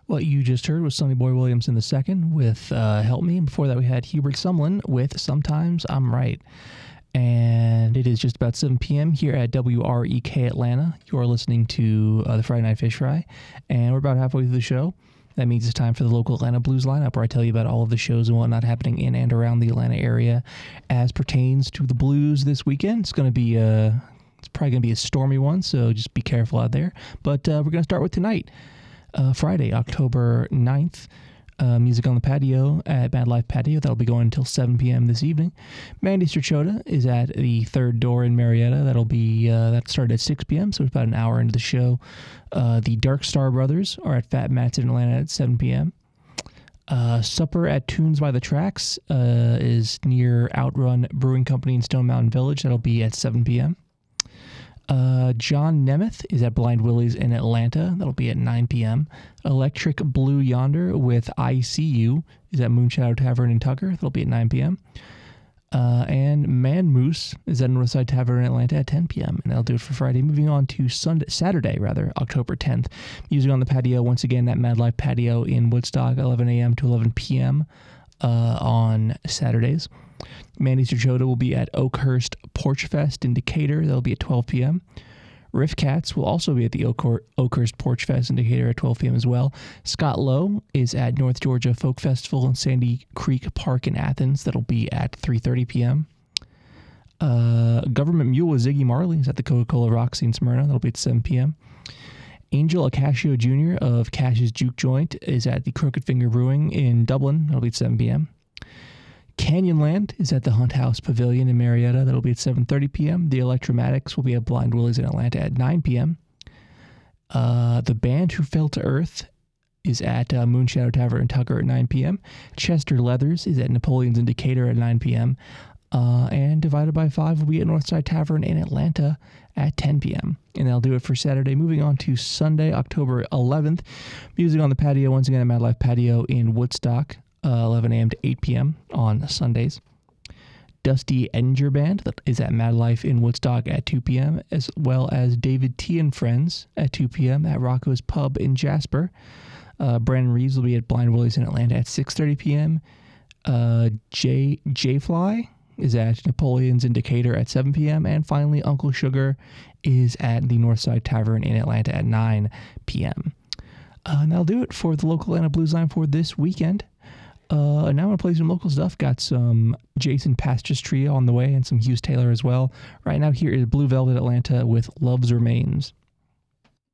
What you just heard was Sonny Boy Williams II with Help Me. And before that, we had Hubert Sumlin with Sometimes I'm Right. And it is just about 7 p.m. here at WREK Atlanta. You are listening to the Friday Night Fish Fry, and we're about halfway through the show. That means it's time for the local Atlanta Blues lineup, where I tell you about all of the shows and whatnot happening in and around the Atlanta area as pertains to the Blues this weekend. It's going to be it's probably going to be a stormy one, so just be careful out there. But we're going to start with tonight. Friday, October 9th, Music on the Patio at Mad Life Patio. That'll be going until 7 p.m. this evening. Mandy Strachota is at the Third Door in Marietta. That started at 6 p.m., so it's about an hour into the show. The Dark Star Brothers are at Fat Matt's in Atlanta at 7 p.m. Supper at Tunes by the Tracks is near Outrun Brewing Company in Stone Mountain Village. That'll be at 7 p.m. John Nemeth is at Blind Willie's in Atlanta. That'll be at 9 p.m. Electric Blue Yonder with ICU is at Moonshadow Tavern in Tucker. That'll be at 9 p.m. And Man Moose is at Northside Tavern in Atlanta at 10 p.m. And that'll do it for Friday. Moving on to Saturday, October 10th. Music on the Patio, once again, at Mad Life Patio in Woodstock, 11 a.m. to 11 p.m. On Saturdays. Mandy Strachota will be at Oakhurst Porch Fest in Decatur. That'll be at 12 p.m. Riff Cats will also be at the Oakhurst Porch Fest in Decatur at 12 p.m. as well. Scott Lowe is at North Georgia Folk Festival in Sandy Creek Park in Athens. That'll be at 3:30 p.m. Government Mule with Ziggy Marley is at the Coca-Cola Roxy in Smyrna. That'll be at 7 p.m. Angel Acasio Jr. of Cash's Juke Joint is at the Crooked Finger Brewing in Dublin. That'll be at 7 p.m. Canyonland is at the Hunt House Pavilion in Marietta. That'll be at 7:30 p.m. The Electromatics will be at Blind Willie's in Atlanta at 9 p.m. The Band Who Fell to Earth is at Moonshadow Tavern in Tucker at 9 p.m. Chester Leathers is at Napoleon's in Decatur at 9 p.m. And Divided by Five will be at Northside Tavern in Atlanta at 10 p.m. And that'll do it for Saturday. Moving on to Sunday, October 11th. Music on the Patio, once again at Mad Life Patio in Woodstock. 11 a.m. to 8 p.m. on Sundays. Dusty Edinger Band that is at Mad Life in Woodstock at 2 p.m., as well as David T. and Friends at 2 p.m. at Rocco's Pub in Jasper. Brandon Reeves will be at Blind Willie's in Atlanta at 6:30 p.m. J-Fly is at Napoleon's in Decatur at 7 p.m. And finally, Uncle Sugar is at the Northside Tavern in Atlanta at 9 p.m. And that'll do it for the local Atlanta Blues line for this weekend. Now I'm going to play some local stuff. Got some Jason Pastis Trio on the way and some Hughes Taylor as well. Right now here is Blue Velvet Atlanta with Love's Remains.